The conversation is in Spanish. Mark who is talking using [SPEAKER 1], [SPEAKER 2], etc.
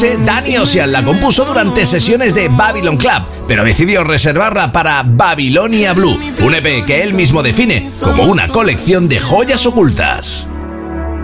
[SPEAKER 1] Danny Ocean la compuso durante sesiones de Babylon Club, pero decidió reservarla para Babylonia Blue, un EP que él mismo define como una colección de joyas ocultas.